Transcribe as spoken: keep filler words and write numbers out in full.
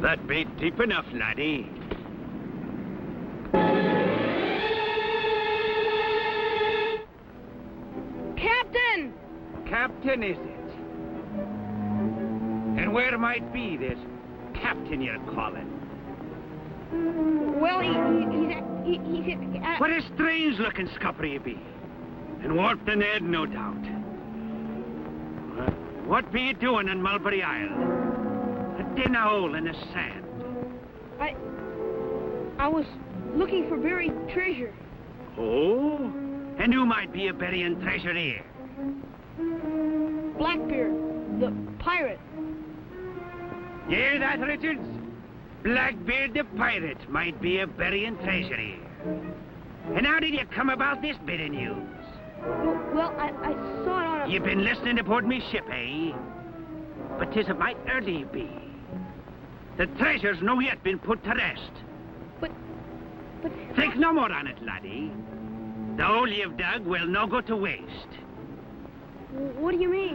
That be deep enough, laddie. Captain! Captain, is it? And where might be this captain you're calling? Well, he, he, he's... at- He, he's... at- What a strange-looking scupper you be. And warped in head, no doubt. Uh, what be you doing in Mulberry Isle? A dinner hole in the sand. I... I was looking for buried treasure. Oh? And who might be a burying treasure here? Blackbeard, the pirate. You hear that, Richards? Blackbeard the pirate might be a burying treasure here. And how did you come about this bit of news? Well, well I, I saw it on a... You've been listening aboard me ship, eh? But 'tis a mite early, be. The treasure's no yet been put to rest. But... But... Think no more on it, laddie. The hole you've dug will no go to waste. What do you mean?